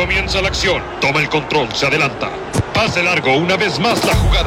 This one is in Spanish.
Comienza la acción. Toma el control, se adelanta. Pase largo, una vez más la jugada.